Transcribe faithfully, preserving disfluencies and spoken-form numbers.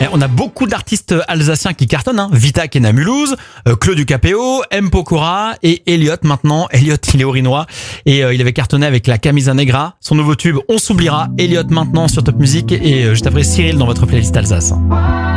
on a beaucoup d'artistes alsaciens qui cartonnent, hein. Vita qui est né à Mulhouse, euh, Claude Ducapéo, M. Pokora et Elliot maintenant. Elliot, il est orinois et euh, il avait cartonné avec la Camisa Negra. Son nouveau tube, On s'oubliera. Elliot maintenant sur Top Music et euh, juste après Cyril dans votre playlist Alsace.